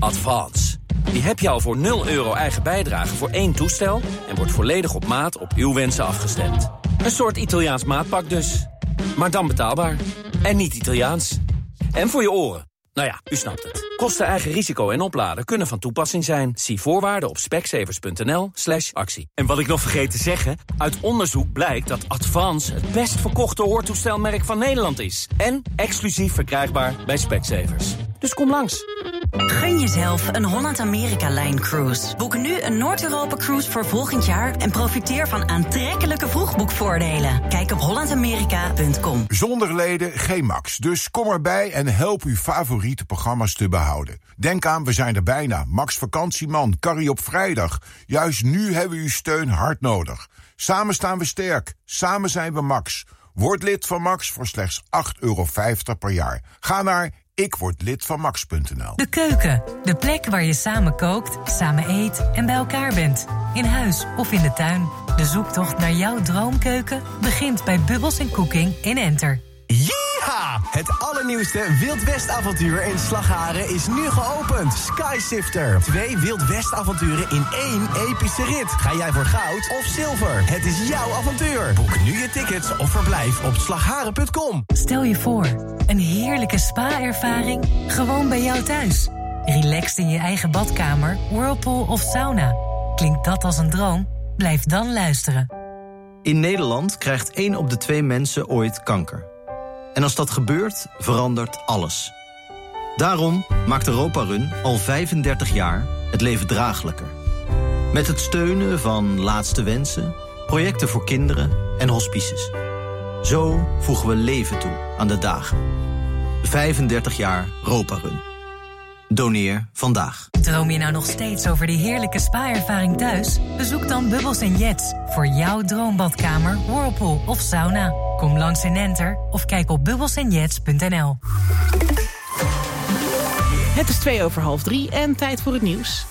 Advance. Die heb je al voor €0 eigen bijdrage voor 1 toestel... en wordt volledig op maat op uw wensen afgestemd. Een soort Italiaans maatpak dus. Maar dan betaalbaar. En niet Italiaans. En voor je oren. Nou ja, u snapt het. Kosten, eigen risico en opladen kunnen van toepassing zijn. Zie voorwaarden op specsavers.nl/actie. En wat ik nog vergeet te zeggen... uit onderzoek blijkt dat Advance het best verkochte hoortoestelmerk van Nederland is. En exclusief verkrijgbaar bij Specsavers. Dus kom langs. Gun jezelf een Holland-Amerika-Line-cruise. Boek nu een Noord-Europa-cruise voor volgend jaar... en profiteer van aantrekkelijke vroegboekvoordelen. Kijk op hollandamerika.com. Zonder leden geen Max, dus kom erbij en help uw favoriete programma's te behouden. Denk aan, we zijn er bijna. Max Vakantieman, Carrie op vrijdag. Juist nu hebben we uw steun hard nodig. Samen staan we sterk, samen zijn we Max. Word lid van Max voor slechts €8,50 per jaar. Ga naar ikwordlidvanmax.nl. De keuken, de plek waar je samen kookt, samen eet en bij elkaar bent. In huis of in de tuin. De zoektocht naar jouw droomkeuken begint bij Bubbles & Cooking in Enter. Ja! Het allernieuwste Wild West avontuur in Slagharen is nu geopend. Skysifter. 2 Wild West avonturen in 1 epische rit. Ga jij voor goud of zilver? Het is jouw avontuur. Boek nu je tickets of verblijf op slagharen.com. Stel je voor, een heerlijke spa-ervaring gewoon bij jou thuis. Relaxed in je eigen badkamer, whirlpool of sauna. Klinkt dat als een droom? Blijf dan luisteren. In Nederland krijgt 1 op de 2 mensen ooit kanker. En als dat gebeurt, verandert alles. Daarom maakt Europa-Run al 35 jaar het leven draaglijker. Met het steunen van Laatste Wensen, projecten voor kinderen en hospices. Zo voegen we leven toe aan de dagen. 35 jaar Europa-Run. Doneer vandaag. Droom je nou nog steeds over die heerlijke spa-ervaring thuis? Bezoek dan Bubbles & Jets voor jouw droombadkamer, whirlpool of sauna. Kom langs in Enter of kijk op bubbelsandjets.nl. Het is 2:03 en tijd voor het nieuws.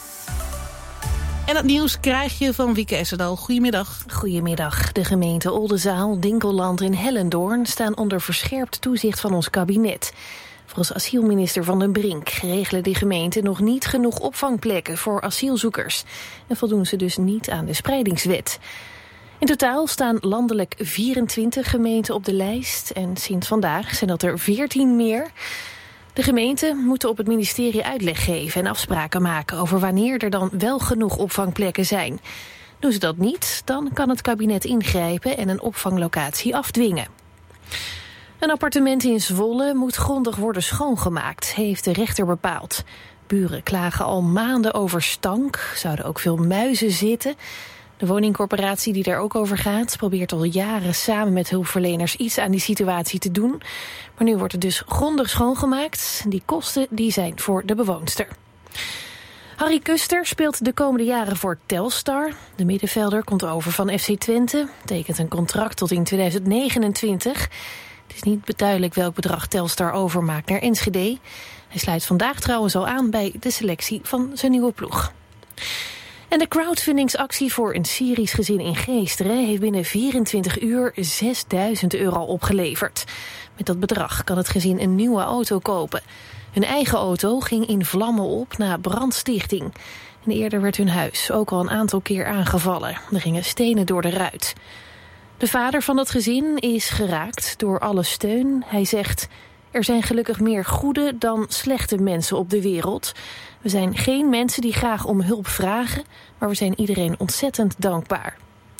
En dat nieuws krijg je van Wieke Essedal. Goedemiddag. Goedemiddag. De gemeenten Oldenzaal, Dinkeland en Hellendoorn staan onder verscherpt toezicht van ons kabinet. Volgens asielminister Van den Brink regelen die gemeenten nog niet genoeg opvangplekken voor asielzoekers. En voldoen ze dus niet aan de spreidingswet. In totaal staan landelijk 24 gemeenten op de lijst en sinds vandaag zijn dat er 14 meer. De gemeenten moeten op het ministerie uitleg geven en afspraken maken over wanneer er dan wel genoeg opvangplekken zijn. Doen ze dat niet, dan kan het kabinet ingrijpen en een opvanglocatie afdwingen. Een appartement in Zwolle moet grondig worden schoongemaakt, heeft de rechter bepaald. Buren klagen al maanden over stank, zouden ook veel muizen zitten. De woningcorporatie die daar ook over gaat probeert al jaren samen met hulpverleners iets aan die situatie te doen. Maar nu wordt het dus grondig schoongemaakt. Die kosten die zijn voor de bewoonster. Harry Kuster speelt de komende jaren voor Telstar. De middenvelder komt over van FC Twente, tekent een contract tot in 2029. Het is niet duidelijk welk bedrag Telstar overmaakt naar Enschede. Hij sluit vandaag trouwens al aan bij de selectie van zijn nieuwe ploeg. En de crowdfundingsactie voor een Syrisch gezin in Geesteren heeft binnen 24 uur €6.000 opgeleverd. Met dat bedrag kan het gezin een nieuwe auto kopen. Hun eigen auto ging in vlammen op na brandstichting. En eerder werd hun huis ook al een aantal keer aangevallen. Er gingen stenen door de ruit. De vader van dat gezin is geraakt door alle steun. Hij zegt: er zijn gelukkig meer goede dan slechte mensen op de wereld. We zijn geen mensen die graag om hulp vragen, maar we zijn iedereen ontzettend dankbaar.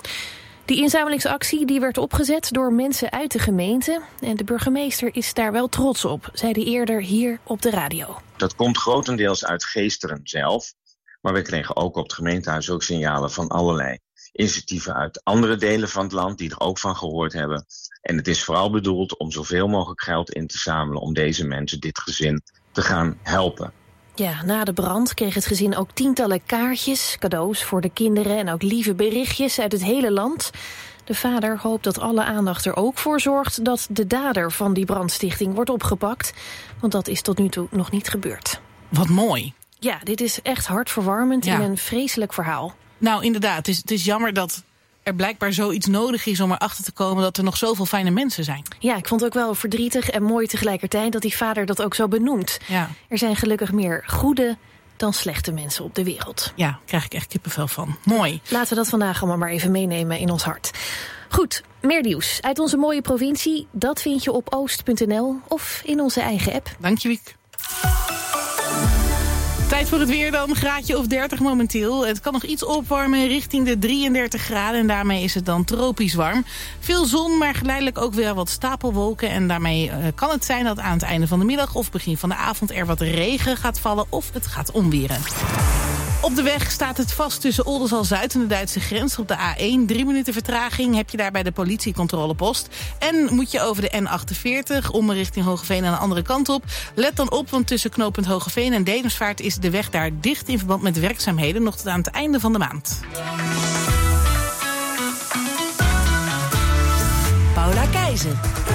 Die inzamelingsactie die werd opgezet door mensen uit de gemeente. En de burgemeester is daar wel trots op, zei hij eerder hier op de radio. Dat komt grotendeels uit Geesteren zelf. Maar we kregen ook op het gemeentehuis ook signalen van allerlei initiatieven uit andere delen van het land die er ook van gehoord hebben. En het is vooral bedoeld om zoveel mogelijk geld in te zamelen om deze mensen, dit gezin, te gaan helpen. Ja, na de brand kreeg het gezin ook tientallen kaartjes, cadeaus voor de kinderen en ook lieve berichtjes uit het hele land. De vader hoopt dat alle aandacht er ook voor zorgt dat de dader van die brandstichting wordt opgepakt. Want dat is tot nu toe nog niet gebeurd. Wat mooi. Ja, dit is echt hartverwarmend en een vreselijk verhaal. Nou, inderdaad. Het is jammer dat er blijkbaar zoiets nodig is om erachter te komen dat er nog zoveel fijne mensen zijn. Ja, ik vond het ook wel verdrietig en mooi tegelijkertijd dat die vader dat ook zo benoemt. Ja. Er zijn gelukkig meer goede dan slechte mensen op de wereld. Ja, daar krijg ik echt kippenvel van. Mooi. Laten we dat vandaag allemaal maar even meenemen in ons hart. Goed, meer nieuws uit onze mooie provincie. Dat vind je op oost.nl of in onze eigen app. Dank je, Wiek. Tijd voor het weer dan, een graadje of 30 momenteel. Het kan nog iets opwarmen richting de 33 graden en daarmee is het dan tropisch warm. Veel zon, maar geleidelijk ook weer wat stapelwolken. En daarmee kan het zijn dat aan het einde van de middag of begin van de avond er wat regen gaat vallen of het gaat onweren. Op de weg staat het vast tussen Oldenzaal-Zuid en de Duitse grens op de A1. 3 minuten vertraging heb je daar bij de politiecontrolepost. En moet je over de N48 om richting Hoogeveen aan de andere kant op. Let dan op, want tussen knooppunt Hoogeveen en Dedemsvaart is de weg daar dicht in verband met werkzaamheden nog tot aan het einde van de maand. Paula Keizer.